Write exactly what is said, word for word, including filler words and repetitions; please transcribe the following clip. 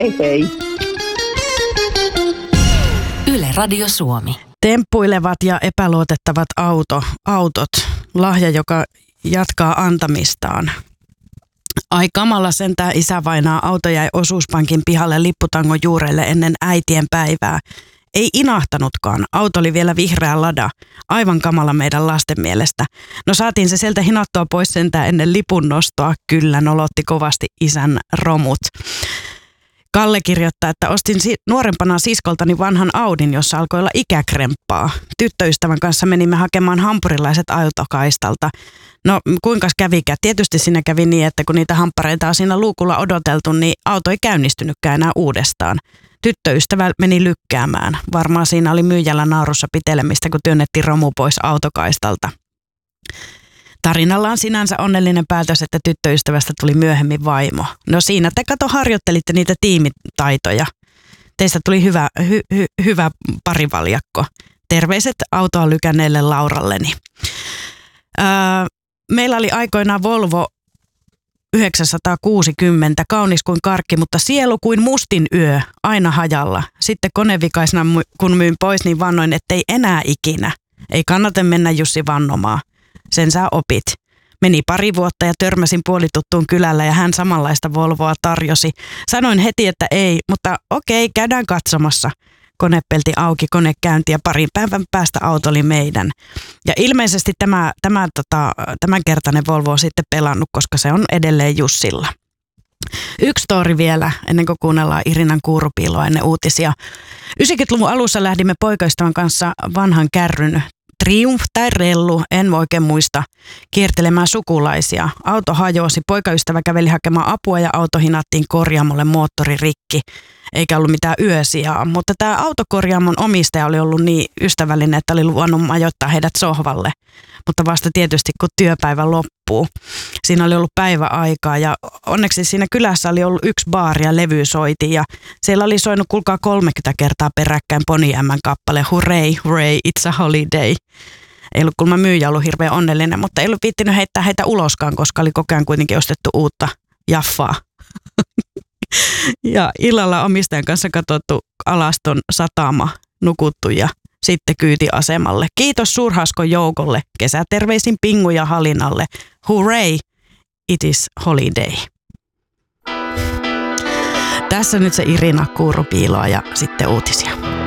Hei hei. Yle Radio Suomi. Temppuilevat ja epäluotettavat auto, autot, lahja, joka jatkaa antamistaan. Ai kamala sentään isävainaa, auto jäi osuuspankin pihalle lipputangon juurelle ennen äitien päivää. Ei inahtanutkaan, auto oli vielä vihreä lada. Aivan kamala meidän lasten mielestä. No saatiin se sieltä hinattua pois sentään ennen lipun nostoa, kyllä nolotti kovasti isän romut. Kalle kirjoittaa, että ostin si- nuorempana siskoltani vanhan Audin, jossa alkoi olla ikäkremppaa. Tyttöystävän kanssa menimme hakemaan hampurilaiset autokaistalta. No kuinka kävikään? Tietysti siinä kävi niin, että kun niitä hamppareita on siinä luukulla odoteltu, niin auto ei käynnistynytkään enää uudestaan. Tyttöystävä meni lykkäämään. Varmaan siinä oli myyjällä naarussa pitelemistä, kun työnnettiin romu pois autokaistalta. Tarinalla on sinänsä onnellinen päätös, että tyttöystävästä tuli myöhemmin vaimo. No siinä te kato harjoittelitte niitä tiimitaitoja. Teistä tuli hyvä, hy, hy, hyvä parivaljakko. Terveiset autoa lykänneelle Lauralleni. Öö, meillä oli aikoinaan Volvo yhdeksänsataakuusikymmentä, kaunis kuin karkki, mutta sielu kuin mustin yö, aina hajalla. Sitten konevikaisena kun myin pois, niin vannoin, ettei enää ikinä. Ei kannata mennä Jussi vannomaan. Sen sä opit. Meni pari vuotta ja törmäsin puolituttuun kylällä ja hän samanlaista Volvoa tarjosi. Sanoin heti, että ei, mutta okei, käydään katsomassa. Konepelti auki, konekäynti ja parin päivän päästä auto oli meidän. Ja ilmeisesti tämä, tämä, tota, tämänkertainen Volvo on sitten pelannut, koska se on edelleen Jussilla. Yksi story vielä, ennen kuin kuunnellaan Irinan kuurupiiloa ennen uutisia. yhdeksänkymmentäluvun alussa lähdimme poikaystävän kanssa vanhan kärryn Triumph tai Rellu, en oikein muista, kiertelemään sukulaisia. Auto hajosi, poikaystävä käveli hakemaan apua ja auto hinattiin korjaamolle moottori rikki. Eikä ollut mitään yösijaa, mutta tämä autokorjaamon omistaja oli ollut niin ystävällinen, että oli luvannut majoittaa heidät sohvalle. Mutta vasta tietysti kun työpäivä loppuu. Siinä oli ollut päiväaikaa ja onneksi siinä kylässä oli ollut yksi baari ja levy soiti ja siellä oli soinut kuulkaa kolmekymmentä kertaa peräkkäin Poni Ämmän kappale Hooray, hooray, it's a holiday. Ei ollut kulma myyjä ollut hirveän onnellinen, mutta ei ollut viittinyt heittää heitä uloskaan, koska oli koko ajan kuitenkin ostettu uutta jaffaa. Ja illalla omistajan kanssa katsottu Alaston satama, nukuttu ja sitten kyyti asemalle. Kiitos suurhaskon joukolle. Kesäterveisin Pingu ja Halinalle. Hooray, it is holiday. Tässä nyt se Irina kuurupiiloa ja sitten uutisia.